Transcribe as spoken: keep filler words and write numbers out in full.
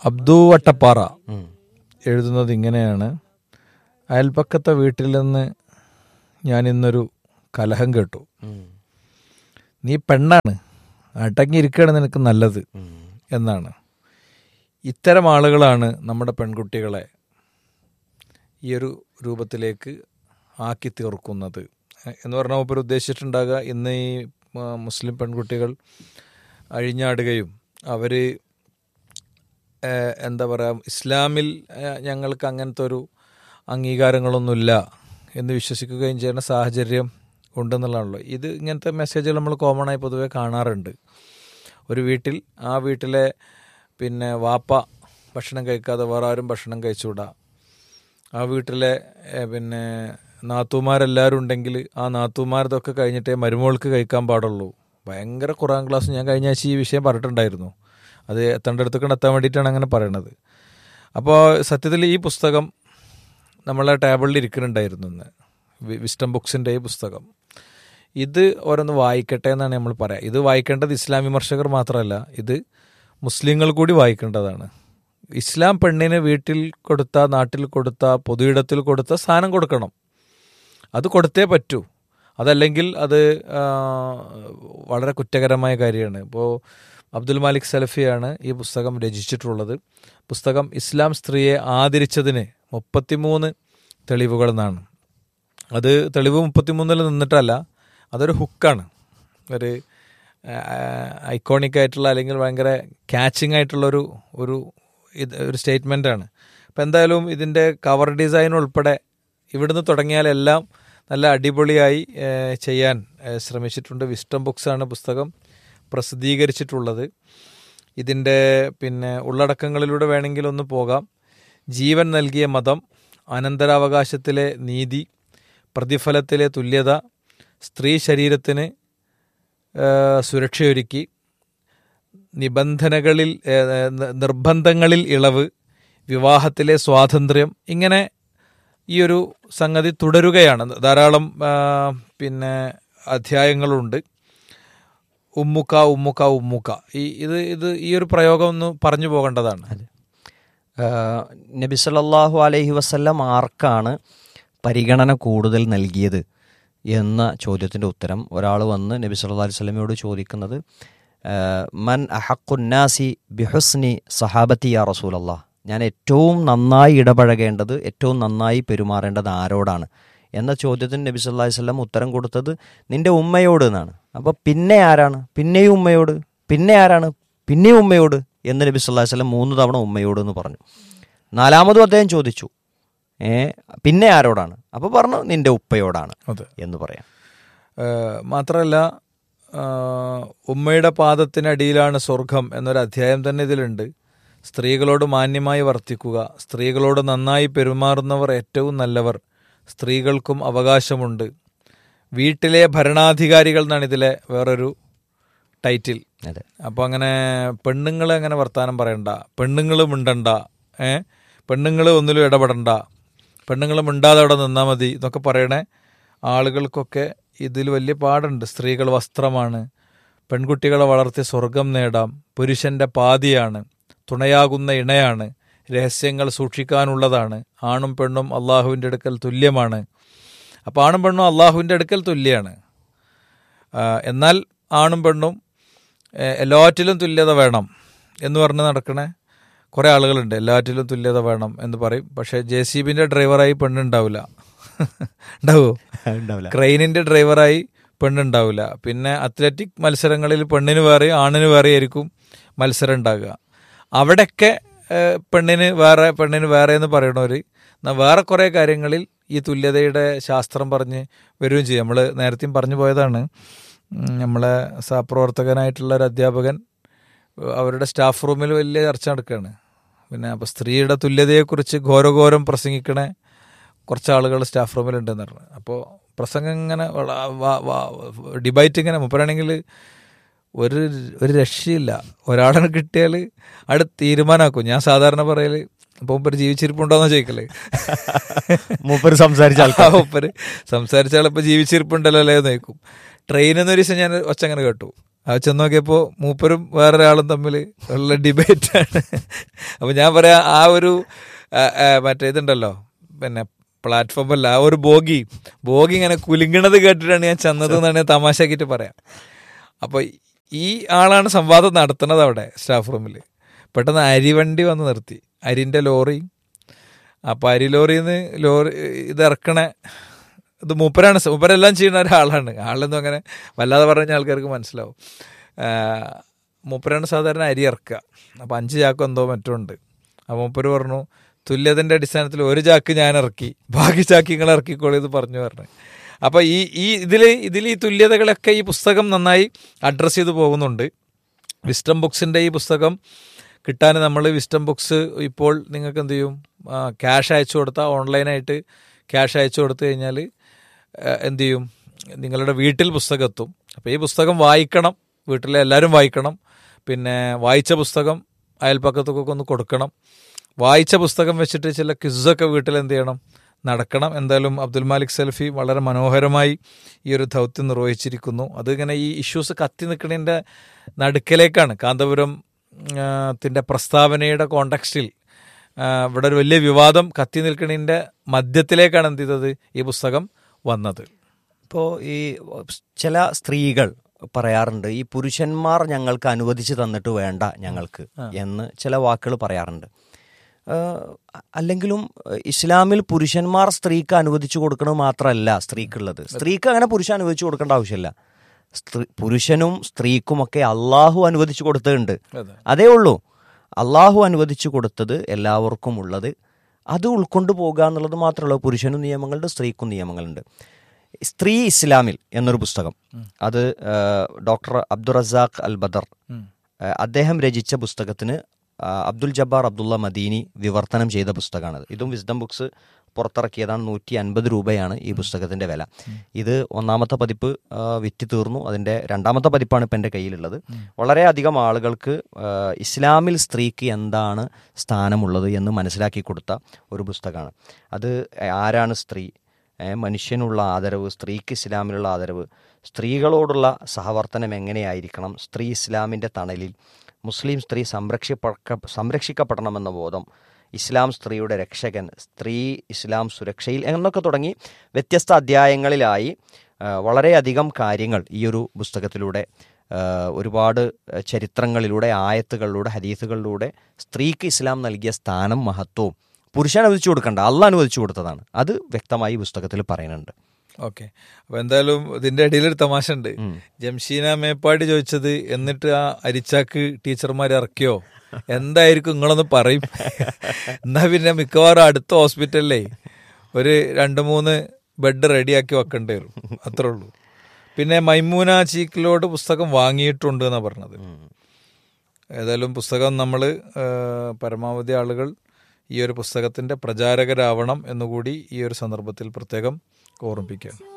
അബ്ദു വട്ടപ്പാറ എഴുതുന്നത് ഇങ്ങനെയാണ്: അയൽപ്പക്കത്തെ വീട്ടിൽ നിന്ന് ഞാൻ ഇന്നൊരു കലഹം കേട്ടു. നീ പെണ്ണാണ്, അടങ്ങിയിരിക്കുകയാണ് നിനക്ക് നല്ലത് എന്നാണ്. ഇത്തരം ആളുകളാണ് നമ്മുടെ പെൺകുട്ടികളെ ഈ ഒരു രൂപത്തിലേക്ക് ആക്കി തീർക്കുന്നത് എന്ന് പറഞ്ഞാൽ മൂപ്പർ ഉദ്ദേശിച്ചിട്ടുണ്ടാകുക, ഇന്ന് ഈ മുസ്ലിം പെൺകുട്ടികൾ അഴിഞ്ഞാടുകയും അവർ എന്താ പറയുക, ഇസ്ലാമിൽ ഞങ്ങൾക്ക് അങ്ങനത്തെ ഒരു അംഗീകാരങ്ങളൊന്നുമില്ല എന്ന് വിശ്വസിക്കുകയും ചെയ്യുന്ന സാഹചര്യം ഉണ്ടെന്നുള്ളതാണല്ലോ. ഇത് ഇങ്ങനത്തെ മെസ്സേജുകൾ നമ്മൾ കോമണായി പൊതുവെ കാണാറുണ്ട്. ഒരു വീട്ടിൽ ആ വീട്ടിലെ പിന്നെ വാപ്പ ഭക്ഷണം കഴിക്കാതെ വേറെ ആരും ഭക്ഷണം കഴിച്ചുകൂടാ. ആ വീട്ടിലെ പിന്നെ നാത്തൂമാരെല്ലാവരും ഉണ്ടെങ്കിൽ ആ നാത്തൂമാരതൊക്കെ കഴിഞ്ഞിട്ടേ മരുമോൾക്ക് കഴിക്കാൻ പാടുള്ളൂ. ഭയങ്കര ഖുർആൻ ക്ലാസ് ഞാൻ കഴിഞ്ഞ ആഴ്ച ഈ വിഷയം പറഞ്ഞിട്ടുണ്ടായിരുന്നു. അത് എത്തേണ്ട അടുത്തേക്ക് എത്താൻ വേണ്ടിയിട്ടാണ് അങ്ങനെ പറയണത്. അപ്പോൾ സത്യത്തിൽ ഈ പുസ്തകം നമ്മളെ ടേബിളിൽ ഇരിക്കുന്നുണ്ടായിരുന്നു ഇന്ന്, വിസ്റ്റം ബുക്സിൻ്റെ ഈ പുസ്തകം. ഇത് ഓരോന്ന് വായിക്കട്ടെ എന്നാണ് നമ്മൾ പറയാം. ഇത് വായിക്കേണ്ടത് ഇസ്ലാം വിമർശകർ മാത്രമല്ല, ഇത് മുസ്ലിങ്ങൾ കൂടി വായിക്കേണ്ടതാണ്. ഇസ്ലാം പെണ്ണിന് വീട്ടിൽ കൊടുത്ത, നാട്ടിൽ കൊടുത്ത, പൊതുയിടത്തിൽ കൊടുത്ത സ്ഥാനം കൊടുക്കണം. അത് കൊടുത്തേ പറ്റൂ. അതല്ലെങ്കിൽ അത് വളരെ കുറ്റകരമായ കാര്യമാണ്. ഇപ്പോൾ അബ്ദുൽ മാലിക് സലഫിയാണ് ഈ പുസ്തകം രചിച്ചിട്ടുള്ളത്. പുസ്തകം ഇസ്ലാം സ്ത്രീയെ ആദരിച്ചതിന് മുപ്പത്തിമൂന്ന് തെളിവുകൾ എന്നാണ്. അത് തെളിവ് മുപ്പത്തിമൂന്നിൽ നിന്നിട്ടല്ല, അതൊരു ഹുക്കാണ്, ഒരു ഐക്കോണിക് ആയിട്ടുള്ള അല്ലെങ്കിൽ ഭയങ്കര ക്യാച്ചിങ് ആയിട്ടുള്ളൊരു ഒരു ഇത് ഒരു സ്റ്റേറ്റ്മെൻറ്റാണ്. അപ്പോൾ എന്തായാലും ഇതിൻ്റെ കവർ ഡിസൈൻ ഉൾപ്പെടെ ഇവിടുന്ന് തുടങ്ങിയാലെല്ലാം നല്ല അടിപൊളിയായി ചെയ്യാൻ ശ്രമിച്ചിട്ടുണ്ട്. വിസ്റ്റം ബുക്സാണ് പുസ്തകം പ്രസിദ്ധീകരിച്ചിട്ടുള്ളത്. ഇതിൻ്റെ പിന്നെ ഉള്ളടക്കങ്ങളിലൂടെ വേണമെങ്കിൽ ഒന്ന് പോകാം. ജീവൻ നൽകിയ മതം, അനന്തരാവകാശത്തിലെ നീതി, പ്രതിഫലത്തിലെ തുല്യത, സ്ത്രീ ശരീരത്തിന് സുരക്ഷയൊരുക്കി, നിബന്ധനകളിൽ നിർബന്ധങ്ങളിൽ ഇളവ്, വിവാഹത്തിലെ സ്വാതന്ത്ര്യം, ഇങ്ങനെ ഈ ഒരു സംഗതി തുടരുകയാണ്. ധാരാളം പിന്നെ അധ്യായങ്ങളുണ്ട്. ഉമ്മുക്ക ഉമ്മുക്ക ഉമ്മുക്ക ഈ ഇത് ഇത് ഈ ഒരു പ്രയോഗം ഒന്ന് പറഞ്ഞു പോകേണ്ടതാണ്. നബി സല്ലല്ലാഹു അലൈഹി വസല്ലം ആർക്കാണ് പരിഗണന കൂടുതൽ നൽകിയത് എന്ന ചോദ്യത്തിൻ്റെ ഉത്തരം ഒരാൾ വന്ന് നബി സല്ലല്ലാഹു അലൈഹി വസല്ലമയോട് ചോദിക്കുന്നത്, മൻ അഹഖുന്നാസി ബിഹുസ്നി സഹാബത്തി യാ റസൂലല്ലാഹ്, ഞാൻ ഏറ്റവും നന്നായി ഇടപഴകേണ്ടത്, ഏറ്റവും നന്നായി പെരുമാറേണ്ടത് ആരോടാണ് എന്ന ചോദ്യത്തിന് നബി സല്ലല്ലാഹു അലൈഹി വസല്ലം ഉത്തരം കൊടുത്തത് നിൻ്റെ ഉമ്മയോട് എന്നാണ്. അപ്പോൾ പിന്നെ ആരാണ്? പിന്നെയും ഉമ്മയോട്. പിന്നെ ആരാണ്? പിന്നെയും ഉമ്മയോട് എന്ന് നബി സല്ലല്ലാഹു അലൈഹി വസല്ലം മൂന്ന് തവണ ഉമ്മയോട് എന്ന് പറഞ്ഞു. നാലാമതും അദ്ദേഹം ചോദിച്ചു, ഏ പിന്നെ ആരോടാണ്? അപ്പോൾ പറഞ്ഞു നിൻ്റെ ഉപ്പയോടാണ് എന്ന് പറയാം. മാത്രമല്ല ഉമ്മയുടെ പാദത്തിനടിയിലാണ് സ്വർഗം എന്നൊരു അധ്യായം തന്നെ ഇതിലുണ്ട്. സ്ത്രീകളോട് മാന്യമായി വർത്തിക്കുക, സ്ത്രീകളോട് നന്നായി പെരുമാറുന്നവർ ഏറ്റവും നല്ലവർ, സ്ത്രീകൾക്കും അവകാശമുണ്ട്, വീട്ടിലെ ഭരണാധികാരികൾ എന്നാണ് ഇതിലെ വേറൊരു ടൈറ്റിൽ. അതെ. അപ്പോൾ അങ്ങനെ പെണ്ണുങ്ങൾ അങ്ങനെ വർത്താനം പറയണ്ട, പെണ്ണുങ്ങൾ മിണ്ടണ്ട, ഏ പെണ്ണുങ്ങൾ ഒന്നിലും ഇടപെടണ്ട, പെണ്ണുങ്ങൾ മിണ്ടാതെ അവിടെ നിന്നാൽ മതി എന്നൊക്കെ പറയണേ ആളുകൾക്കൊക്കെ ഇതിൽ വലിയ പാടുണ്ട്. സ്ത്രീകൾ വസ്ത്രമാണ്, പെൺകുട്ടികളെ വളർത്തി സ്വർഗം നേടാം, പുരുഷൻ്റെ പാതിയാണ്, തുണയാകുന്ന ഇണയാണ്, രഹസ്യങ്ങൾ സൂക്ഷിക്കാനുള്ളതാണ്, ആണും പെണ്ണും അള്ളാഹുവിൻ്റെ അടുക്കൽ തുല്യമാണ്. അപ്പോൾ ആണും പെണ്ണും അള്ളാഹുവിൻ്റെ അടുക്കൽ തുല്യമാണ്. എന്നാൽ ആണും പെണ്ണും എല്ലാറ്റിലും തുല്യത വേണം എന്ന് പറഞ്ഞ് നടക്കണേ കുറേ ആളുകളുണ്ട്. എല്ലാറ്റിലും തുല്യത വേണം എന്ന് പറയും. പക്ഷേ ജെ സി ബിൻ്റെ ഡ്രൈവറായി പെണ്ണുണ്ടാവില്ല. ഉണ്ടാവുമോ? ഉണ്ടാവില്ല. ക്രെയിനിൻ്റെ ഡ്രൈവറായി പെണ്ണുണ്ടാവില്ല. പിന്നെ അത്ലറ്റിക് മത്സരങ്ങളിൽ പെണ്ണിന് വേറെ ആണിന് വേറെ ആയിരിക്കും മത്സരം ഉണ്ടാകുക. അവിടെയൊക്കെ പെണ്ണിന് വേറെ പെണ്ണിന് വേറെ എന്ന് പറയണവർ എന്നാൽ വേറെ കുറേ കാര്യങ്ങളിൽ ഈ തുല്യതയുടെ ശാസ്ത്രം പറഞ്ഞ് വരികയും ചെയ്യും. നമ്മൾ നേരത്തെയും പറഞ്ഞു പോയതാണ്. നമ്മളെ സഹപ്രവർത്തകനായിട്ടുള്ള ഒരു അധ്യാപകൻ അവരുടെ സ്റ്റാഫ് റൂമിൽ വലിയ ചർച്ച നടക്കുകയാണ്. പിന്നെ അപ്പോൾ സ്ത്രീയുടെ തുല്യതയെക്കുറിച്ച് ഘോരഘോരം പ്രസംഗിക്കണേ കുറച്ച് ആളുകൾ സ്റ്റാഫ് റൂമിലുണ്ടെന്ന് പറഞ്ഞു. അപ്പോൾ പ്രസംഗം ഇങ്ങനെ ഡിബേറ്റ് ഇങ്ങനെ മുപ്പരാണെങ്കിൽ ഒരു ഒരു രക്ഷയില്ല. ഒരാളെ കിട്ടിയാൽ അവിടെ തീരുമാനമാക്കും. ഞാൻ സാധാരണ പറയൽ, അപ്പോൾ മൂപ്പര് ജീവിച്ചിരിപ്പുണ്ടോയെന്ന് ചോദിക്കല്ലേ. മൂപ്പര് സംസാരിച്ച ആൾ മൂപ്പര് സംസാരിച്ച ആളിപ്പോൾ ജീവിച്ചിരിപ്പുണ്ടല്ലോ അല്ലേ എന്ന് ചോദിക്കും. ട്രെയിനിൽ നിന്ന് ഒരു ദിവസം ഞാൻ ഒച്ച അങ്ങനെ കേട്ടു. അത് ചെന്ന് നോക്കിയപ്പോൾ മൂപ്പരും വേറൊരാളും തമ്മിൽ ഉള്ള ഡിബേറ്റാണ്. അപ്പം ഞാൻ പറയാം, ആ ഒരു മറ്റേ ഇതുണ്ടല്ലോ പിന്നെ പ്ലാറ്റ്ഫോമല്ല, ആ ഒരു ബോഗി ബോഗി ഇങ്ങനെ കുലുങ്ങണത് കേട്ടിട്ടാണ് ഞാൻ ചെന്നത് എന്നാണ് തമാശാക്കിയിട്ട് പറയാം. അപ്പോൾ ഈ ആളാണ് സംവാദം നടത്തുന്നത് അവിടെ സ്റ്റാഫ് റൂമിൽ. പെട്ടെന്ന് അരിവണ്ടി വന്ന് നിർത്തി, അരിൻ്റെ ലോറി. അപ്പോൾ അരി ലോറിയിൽ നിന്ന് ലോറി ഇത് ഇറക്കണേ ഇത് മൂപ്പരാണ്, മൂപ്പരെല്ലാം ചെയ്യുന്ന ഒരാളാണ്. ആളെന്നും അങ്ങനെ വല്ലാതെ പറഞ്ഞ ആൾക്കാർക്ക് മനസ്സിലാവും. മൂപ്പരാണ് സാധാരണ അരി ഇറക്കുക. അപ്പോൾ അഞ്ച് ചാക്കും എന്തോ മറ്റോ ഉണ്ട്. അപ്പോൾ മൂപ്പര് പറഞ്ഞു, തുല്യതൻ്റെ അടിസ്ഥാനത്തിൽ ഒരു ചാക്ക് ഞാൻ ഇറക്കി, ബാക്കി ചാക്ക് നിങ്ങൾ ഇറക്കിക്കോളൂ എന്ന് പറഞ്ഞു പറഞ്ഞു. അപ്പോൾ ഈ ഈ ഇതിൽ ഇതിൽ ഈ തുല്യതകളൊക്കെ ഈ പുസ്തകം നന്നായി അഡ്രസ്സ് ചെയ്ത് പോകുന്നുണ്ട്. വിസ്റ്റം ബുക്സിൻ്റെ ഈ പുസ്തകം കിട്ടാൻ നമ്മൾ വിസ്റ്റം ബുക്സ് ഇപ്പോൾ നിങ്ങൾക്ക് എന്ത് ചെയ്യും, ക്യാഷ് അയച്ചു കൊടുത്താൽ ഓൺലൈനായിട്ട് ക്യാഷ് അയച്ചു കൊടുത്തു കഴിഞ്ഞാൽ എന്തു ചെയ്യും, നിങ്ങളുടെ വീട്ടിൽ പുസ്തകം എത്തും. അപ്പോൾ ഈ പുസ്തകം വായിക്കണം, വീട്ടിലെ എല്ലാവരും വായിക്കണം. പിന്നെ വായിച്ച പുസ്തകം അയൽപ്പക്കത്തൊക്കെ ഒന്ന് കൊടുക്കണം. വായിച്ച പുസ്തകം വെച്ചിട്ട് ചില ക്വിസൊക്കെ വീട്ടിൽ എന്ത് ചെയ്യണം, നടക്കണം. എന്തായാലും അബ്ദുൽ മാലിക് സൽഫി വളരെ മനോഹരമായി ഈ ഒരു ദൗത്യം നിർവഹിച്ചിരിക്കുന്നു. അതിങ്ങനെ ഈ ഇഷ്യൂസ് കത്തി നിൽക്കുന്നതിൻ്റെ നടുക്കലേക്കാണ്. കാന്തപുരം ത്തിൻ്റെ പ്രസ്താവനയുടെ കോണ്ടക്സ്റ്റിൽ ഇവിടെ ഒരു വലിയ വിവാദം കത്തി നിൽക്കുന്നതിൻ്റെ മധ്യത്തിലേക്കാണ് എന്ത് ചെയ്തത്, ഈ പുസ്തകം വന്നത്. ഇപ്പോൾ ഈ ചില സ്ത്രീകൾ പറയാറുണ്ട്, ഈ പുരുഷന്മാർ ഞങ്ങൾക്ക് അനുവദിച്ച് തന്നിട്ട് വേണ്ട ഞങ്ങൾക്ക് എന്ന് ചില വാക്കുകൾ പറയാറുണ്ട്. അല്ലെങ്കിലും ഇസ്ലാമിൽ പുരുഷന്മാർ സ്ത്രീക്ക് അനുവദിച്ചു കൊടുക്കണത് മാത്രമല്ല സ്ത്രീക്കുള്ളത്. സ്ത്രീക്ക് അങ്ങനെ പുരുഷൻ അനുവദിച്ചു കൊടുക്കേണ്ട ആവശ്യമില്ല. സ്ത്രീ പുരുഷനും സ്ത്രീക്കുമൊക്കെ അള്ളാഹു അനുവദിച്ചു കൊടുത്തിട്ടുണ്ട്. അതേ ഉള്ളൂ, അള്ളാഹു അനുവദിച്ചു കൊടുത്തത് എല്ലാവർക്കും ഉള്ളത് അത് ഉൾക്കൊണ്ടു പോകുക എന്നുള്ളത് മാത്രമല്ല. പുരുഷനും നിയമങ്ങളുണ്ട്, സ്ത്രീക്കും നിയമങ്ങളുണ്ട്. സ്ത്രീ ഇസ്ലാമിൽ എന്നൊരു പുസ്തകം, അത് ഡോക്ടർ അബ്ദുൾ റസാഖ് അൽ ബദർ അദ്ദേഹം രചിച്ച പുസ്തകത്തിന് അബ്ദുൽ ജബ്ബാർ അബ്ദുള്ള മദീനി വിവർത്തനം ചെയ്ത പുസ്തകമാണത്. ഇതും വിസ്ഡം ബുക്സ് പുറത്തിറക്കിയതാണ്. നൂറ്റി അൻപത് രൂപയാണ് ഈ പുസ്തകത്തിൻ്റെ വില. ഇത് ഒന്നാമത്തെ പതിപ്പ് വിറ്റ് തീർന്നു. അതിൻ്റെ രണ്ടാമത്തെ പതിപ്പാണ് ഇപ്പം എൻ്റെ കയ്യിലുള്ളത്. വളരെയധികം ആളുകൾക്ക് ഇസ്ലാമിൽ സ്ത്രീക്ക് എന്താണ് സ്ഥാനമുള്ളത് എന്ന് മനസ്സിലാക്കി കൊടുത്ത ഒരു പുസ്തകമാണ് അത്. ആരാണ് സ്ത്രീ, മനുഷ്യനുള്ള ആദരവ്, സ്ത്രീക്ക് ഇസ്ലാമിലുള്ള ആദരവ്, സ്ത്രീകളോടുള്ള സഹവർത്തനം എങ്ങനെയായിരിക്കണം, സ്ത്രീ ഇസ്ലാമിൻ്റെ തണലിൽ, മുസ്ലിം സ്ത്രീ സംരക്ഷിപ്പ സംരക്ഷിക്കപ്പെടണമെന്ന ബോധം, ഇസ്ലാം സ്ത്രീയുടെ രക്ഷകൻ, സ്ത്രീ ഇസ്ലാം സുരക്ഷയിൽ എന്നൊക്കെ തുടങ്ങി വ്യത്യസ്ത അധ്യായങ്ങളിലായി വളരെയധികം കാര്യങ്ങൾ ഈ ഒരു പുസ്തകത്തിലൂടെ, ഒരുപാട് ചരിത്രങ്ങളിലൂടെ, ആയത്തുകളിലൂടെ, ഹദീസുകളിലൂടെ സ്ത്രീക്ക് ഇസ്ലാം നൽകിയ സ്ഥാനം, മഹത്വവും പുരുഷൻ അനുവദിച്ചു കൊടുക്കണ്ട, അള്ളാഹ് അനുവദിച്ചു കൊടുത്തതാണ്, അത് വ്യക്തമായി പുസ്തകത്തിൽ പറയുന്നുണ്ട്. ഓക്കെ. അപ്പോൾ എന്തായാലും ഇതിൻ്റെ ഇടയിലൊരു തമാശ ഉണ്ട്. ജംഷീന മേപ്പാടി ചോദിച്ചത്, എന്നിട്ട് ആ അരിച്ചാക്ക് ടീച്ചർമാർ ഇറക്കിയോ, എന്തായിരിക്കും നിങ്ങളൊന്ന് പറയും. എന്നാൽ പിന്നെ മിക്കവാറും അടുത്ത ഹോസ്പിറ്റലിലേ ഒരു രണ്ട് മൂന്ന് ബെഡ് റെഡിയാക്കി വെക്കേണ്ടി വരും, അത്രേ ഉള്ളൂ. പിന്നെ മൈമൂന ചീക്കിലോട് പുസ്തകം വാങ്ങിയിട്ടുണ്ട് എന്നാണ് പറഞ്ഞത്. ഏതായാലും പുസ്തകം നമ്മൾ പരമാവധി ആളുകൾ ഈ ഒരു പുസ്തകത്തിൻ്റെ പ്രചാരകരാവണം എന്നുകൂടി ഈ ഒരു സന്ദർഭത്തിൽ പ്രത്യേകം ഓർമ്മിപ്പിക്കുക.